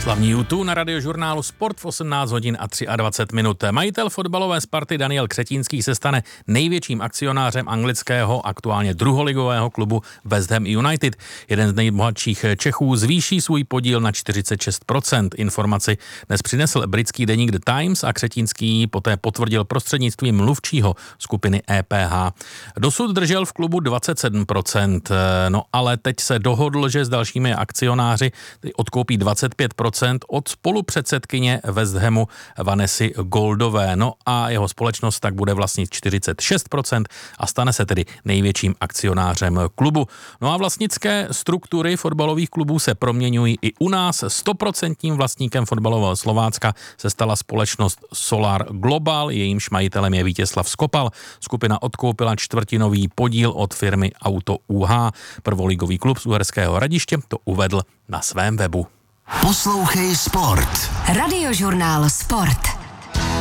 Slavní U2 na radiožurnálu Sport v 18 hodin a 23 minut. Majitel fotbalové Sparty Daniel Křetínský se stane největším akcionářem anglického, aktuálně druholigového klubu West Ham United. Jeden z nejbohatších Čechů zvýší svůj podíl na 46%. Informaci dnes přinesl britský deník The Times a Křetínský poté potvrdil prostřednictvím mluvčího skupiny EPH. Dosud držel v klubu 27%, no ale teď se dohodl, že s dalšími akcionáři odkoupí 25% od spolupředsedkyně West Hamu Vanessy Goldové. No a jeho společnost tak bude vlastnit 46% a stane se tedy největším akcionářem klubu. No a vlastnické struktury fotbalových klubů se proměňují i u nás. 100% vlastníkem fotbalového Slovácka se stala společnost Solar Global, jejímž majitelem je Vítězslav Skopal. Skupina odkoupila čtvrtinový podíl od firmy Auto UH. Prvoligový klub z Uherského Hradiště to uvedl na svém webu. Poslouchej Sport. Radiožurnál Sport.